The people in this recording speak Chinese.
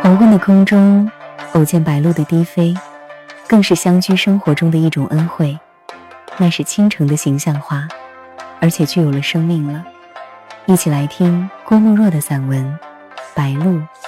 黄昏的空中偶见白鹭的低飞，更是乡居生活中的一种恩惠，那是倾城的形象化，而且具有了生命了。一起来听郭沫若的散文《白鹭》。